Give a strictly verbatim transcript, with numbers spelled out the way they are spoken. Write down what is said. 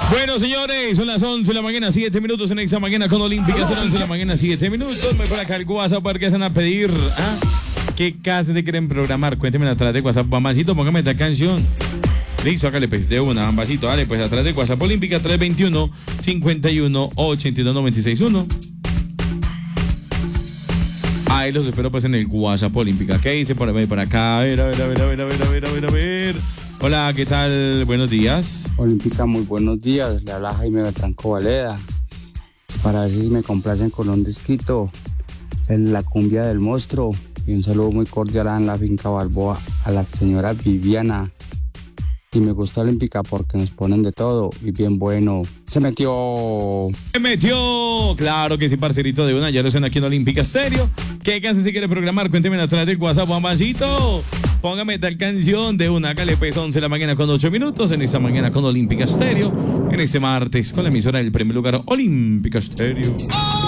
Bueno, señores, son las once de la mañana, siete minutos en esta mañana con Olímpica. Son once de la mañana, siete minutos. Me por acá el WhatsApp para que se van a pedir. ¿Ah? ¿Qué casas se quieren programar? Cuéntenme atrás de WhatsApp. Mamacito, póngame esta canción. Listo, hágale pues de una, ambasito. Dale pues atrás de WhatsApp Olímpica tres dos uno, cinco uno, ocho dos, nueve seis uno. Ahí los espero pues en el WhatsApp Olímpica. ¿Qué dice por ahí, por acá? A ver, a ver, a ver, a ver, a ver, a ver, a ver, a ver. Hola, ¿qué tal? Buenos días. Olímpica, muy buenos días. Le habla Jaime Beltrán Covaleda. Para ver si me complacen con un disquito en la cumbia del monstruo. Y un saludo muy cordial en la finca Balboa a la señora Viviana. Y me gusta Olímpica porque nos ponen de todo y bien bueno. Se metió. Se metió. Claro que sí, parcerito de una. Ya lo hacen aquí en Olímpica Stereo. ¿Qué canción se quiere programar? Cuénteme atrás del WhatsApp, mamacito. Póngame tal canción de una. Hágale pues once de la mañana con ocho minutos. En esta mañana con Olímpica Stereo. En este martes con la emisora del primer lugar Olímpica Stereo.